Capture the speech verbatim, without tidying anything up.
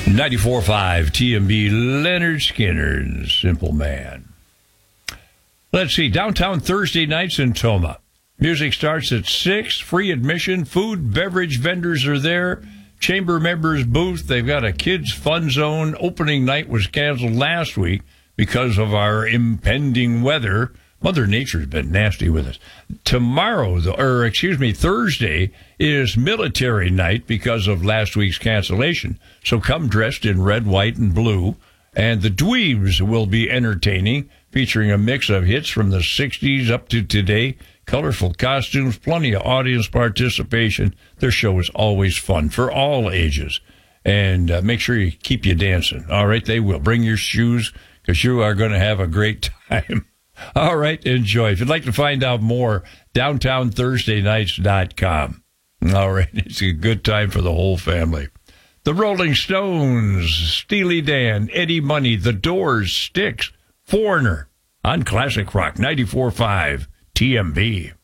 ninety-four point five T M B, Leonard Skinner, Simple Man. Let's see, downtown Thursday nights in Toma. Music starts at six, free admission, food, beverage vendors are there, chamber members booth. They've got a kids fun zone. Opening night was canceled last week because of our impending weather. Mother Nature's been nasty with us. Tomorrow, or excuse me, Thursday is military night because of last week's cancellation. So come dressed in red, white, and blue. And the Dweebs will be entertaining, featuring a mix of hits from the sixties up to today. Colorful costumes, plenty of audience participation. Their show is always fun for all ages. And uh, make sure you keep you dancing. All right, they will. Bring your shoes because you are going to have a great time. All right, enjoy. If you'd like to find out more, downtown thursday nights dot com. All right, it's a good time for the whole family. The Rolling Stones, Steely Dan, Eddie Money, The Doors, Styx, Foreigner on Classic Rock ninety-four point five T M B.